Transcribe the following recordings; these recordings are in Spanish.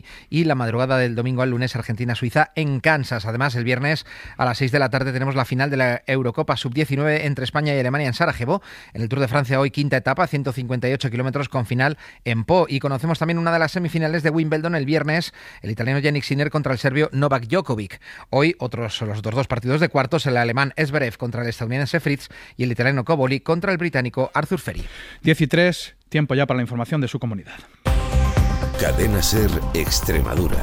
y la madrugada del domingo al lunes Argentina-Suiza en Kansas. Además, el viernes a las 6 de la tarde tenemos la final de la Eurocopa Sub-19 entre España y Alemania en Sarajevo. En el Tour de Francia hoy quinta etapa, 158 kilómetros con final en Po. Y conocemos también una de las semifinales de Wimbledon el viernes, el italiano Jannik Sinner contra el serbio Novak Djokovic. Hoy los otros dos partidos de cuartos, el alemán Zverev contra el estadounidense Fritz y el italiano Coboli contra el británico Arthur Ferry. 13, tiempo ya para la información de su comunidad. Cadena SER Extremadura.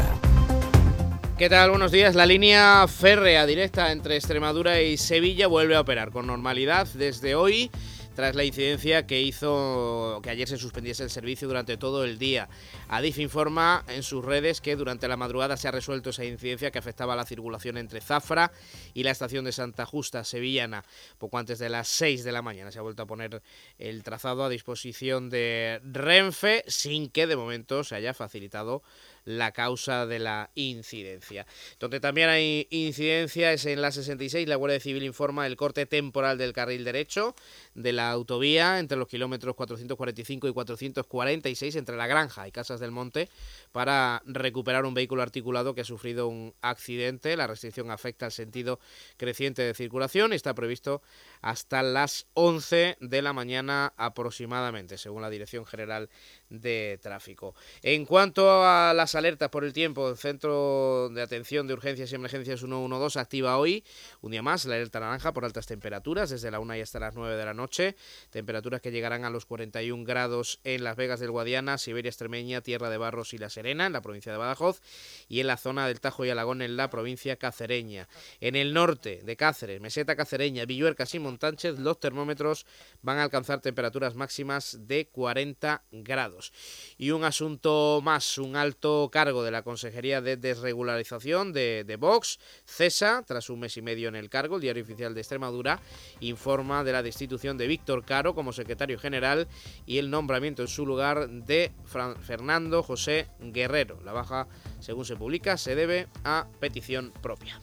¿Qué tal? Buenos días. La línea férrea directa entre Extremadura y Sevilla vuelve a operar con normalidad desde hoy, tras la incidencia que hizo que ayer se suspendiese el servicio durante todo el día. Adif informa en sus redes que durante la madrugada se ha resuelto esa incidencia que afectaba a la circulación entre Zafra y la estación de Santa Justa sevillana. Poco antes de las 6 de la mañana se ha vuelto a poner el trazado a disposición de Renfe, sin que de momento se haya facilitado la causa de la incidencia. Donde también hay incidencia es en la 66. La Guardia Civil informa el corte temporal del carril derecho de la autovía entre los kilómetros 445 y 446 entre La Granja y Casas del Monte para recuperar un vehículo articulado que ha sufrido un accidente. La restricción afecta al sentido creciente de circulación y está previsto hasta las 11 de la mañana aproximadamente, según la Dirección General de Tráfico. En cuanto a las alertas por el tiempo, el Centro de Atención de Urgencias y Emergencias 112 activa hoy, un día más, la alerta naranja por altas temperaturas, desde la 1 y hasta las 9 de la noche, temperaturas que llegarán a los 41 grados en Las Vegas del Guadiana, Siberia extremeña, Tierra de Barros y La Serena, en la provincia de Badajoz, y en la zona del Tajo y Alagón, en la provincia cacereña. En el norte de Cáceres, Meseta Cacereña, Villuercas y Montánchez, los termómetros van a alcanzar temperaturas máximas de 40 grados. Y un asunto más, un alto cargo de la Consejería de Desregularización de Vox cesa tras un mes y medio en el cargo. El Diario Oficial de Extremadura informa de la destitución de Víctor Caro como secretario general y el nombramiento en su lugar de Fernando José Guerrero. La baja, según se publica, se debe a petición propia.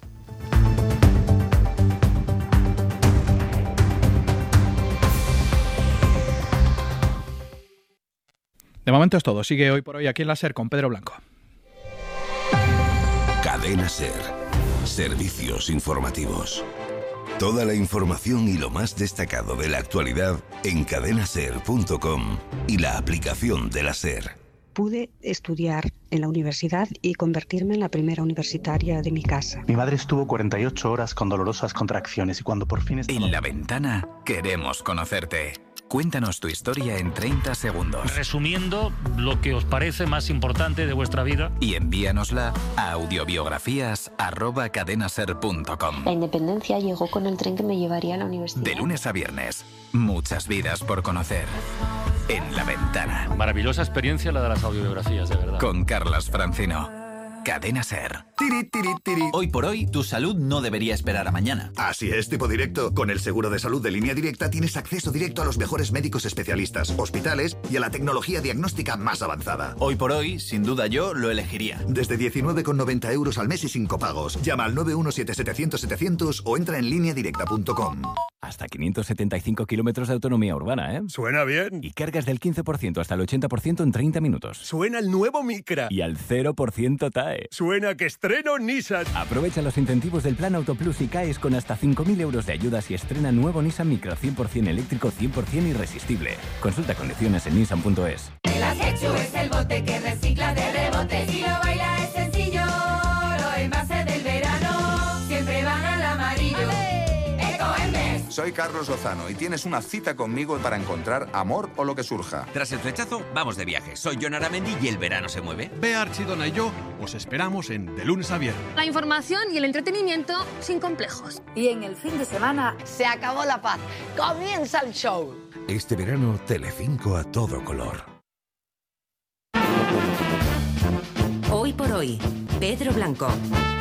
De momento es todo. Sigue Hoy por Hoy aquí en la SER con Pedro Blanco. Cadena SER. Servicios informativos. Toda la información y lo más destacado de la actualidad en cadenaser.com y la aplicación de la SER. Pude estudiar en la universidad y convertirme en la primera universitaria de mi casa. Mi madre estuvo 48 horas con dolorosas contracciones y cuando por fin... En La Ventana queremos conocerte. Cuéntanos tu historia en 30 segundos. Resumiendo lo que os parece más importante de vuestra vida. Y envíanosla a audiobiografías@cadenaser.com. La independencia llegó con el tren que me llevaría a la universidad. De lunes a viernes, muchas vidas por conocer. En La Ventana. Maravillosa experiencia la de las audiobiografías, de verdad. Con Carlas Francino. Cadena SER. Hoy por hoy, tu salud no debería esperar a mañana. Así es, tipo directo. Con el seguro de salud de Línea Directa tienes acceso directo a los mejores médicos especialistas, hospitales y a la tecnología diagnóstica más avanzada. Hoy por hoy, sin duda yo lo elegiría. Desde 19,90 € al mes y sin copagos. Llama al 917-700-700 o entra en lineadirecta.com. Hasta 575 kilómetros de autonomía urbana, ¿eh? Suena bien. Y cargas del 15% hasta el 80% en 30 minutos. Suena el nuevo Micra. Y al 0% TAE. Suena que estreno Nissan. Aprovecha los incentivos del Plan Auto Plus y CAES con hasta 5.000 euros de ayudas y estrena nuevo Nissan Micra 100% eléctrico, 100% irresistible. Consulta condiciones en nissan.es. El Acechu es el bote que recicla de rebote. Si lo baila es sencillo, lo envase del verano siempre van al amarillo. Soy Carlos Lozano y tienes una cita conmigo para encontrar amor o lo que surja. Tras el flechazo, vamos de viaje. Soy Jon Aramendi y el verano se mueve. Bea Archidona y yo os esperamos en De Lunes a Viernes. La información y el entretenimiento sin complejos. Y en el fin de semana se acabó la paz. Comienza el show. Este verano, Telecinco a todo color. Hoy por Hoy, Pedro Blanco.